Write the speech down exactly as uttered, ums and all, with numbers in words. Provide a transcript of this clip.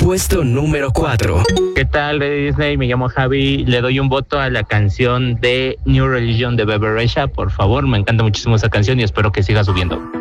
Puesto número cuatro. ¿Qué tal, de Disney? Me llamo Javi. Le doy un voto a la canción de New Religion de Bebe Rexha. Por favor, me encanta muchísimo esa canción y espero que siga subiendo.